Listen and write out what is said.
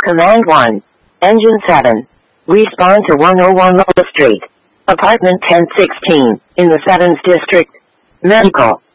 Command 1. Engine 7. Respond to 101 Lola Street. Apartment 1016, in the 7th District. Medical.